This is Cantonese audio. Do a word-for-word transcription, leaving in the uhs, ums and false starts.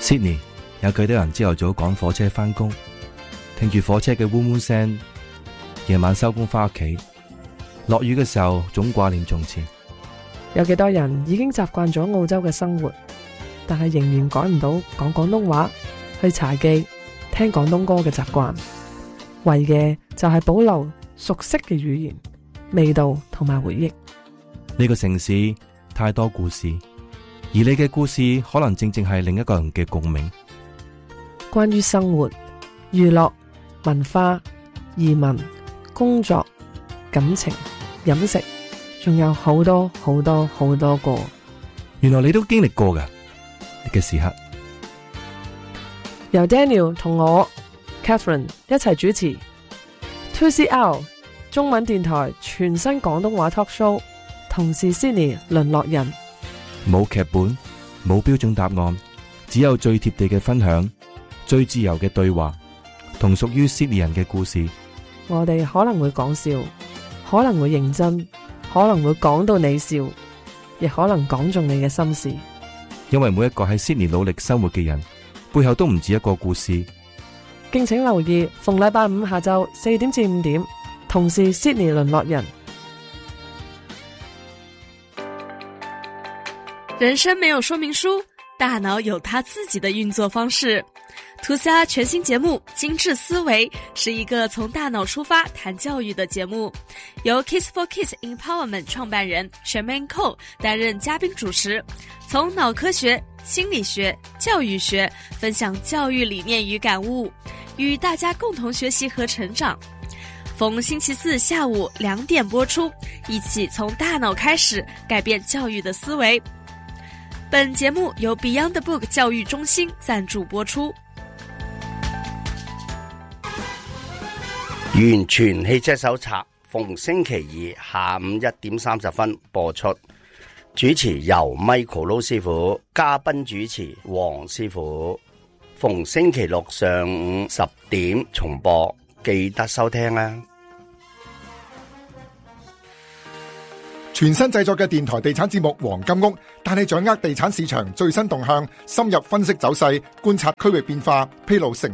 Sydney 有幾多人朝頭早趕火車返工，聽住火車嘅嗡嗡聲，夜晚收工返屋企，落雨嘅時候總掛念從前。 有幾多人已經習慣咗澳洲嘅生活，但係仍然改唔到講廣東話、去茶記、聽廣東歌嘅習慣，為嘅就係保留熟悉嘅語言、味道同埋回憶。 呢個城市太多故事，而你嘅故事可能正正係另一個人嘅共鳴。 關於生活、娛樂、文化、移民、工作、感情、飲食，仲有好多好多好多個。 原來你都經歷過㗎嘅時刻。 由 Daniel 同我 Catherine 一齊主持 two C R 中文電台全新廣東話 talk show， 同是 Sydney 淪落人。 冇劇本，冇標準答案，只有最貼地嘅分享，最自由嘅對話，同屬於 Sydney 人嘅故事。 我哋可能會講笑，可能會認真，可能會講到你笑，亦可能講中你嘅心事。 因為每一個喺 Sydney 努力生活嘅人，背後都唔止一個故事。 敬請留意，逢禮拜五下晝四點至五點，同是 Sydney 淪落人。 人生沒有說明書，大腦有它自己的運作方式。two C R 全新節目《精緻思維》是一個從大腦出發談教育的節目，由 Kids for Kids Empowerment 創辦人 Shermaine Cole 擔任嘉賓主持，從腦科學、心理學、教育學分享教育理念與感悟，與大家共同學習和成長。逢星期四下午兩點播出，一起從大腦開始改變教育的思維。本節目由 Beyond the Book 教育中心贊助播出。 完全汽車手冊逢星期二下午一點三十分播出，主持由 Michael 盧師傅，嘉賓主持黃師傅。逢星期六上午十點重播，記得收聽啦。 全新製作嘅電台地產節目《黃金屋》，帶你掌握地產市場最新動向，深入分析走勢，觀察區域變化，披露成